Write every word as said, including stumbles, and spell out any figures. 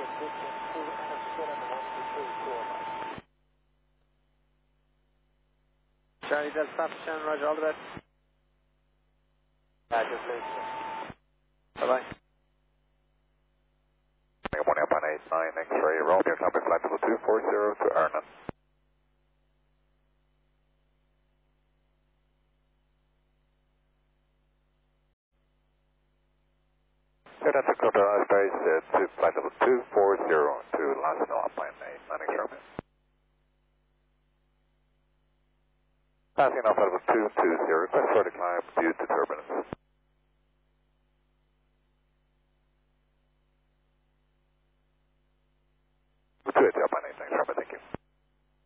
Charlie Delta Papa Shannon, roger, all the best. Roger, please. Bye-bye. one up on eight nine X-ray, Romeo, copy flight level two four zero to Arnon. Good, that's a Dakota Airspace uh, to flight level two four zero to Los Alpine eight nine X-ray. Passing off level two two zero, request for the climb due to turbulence.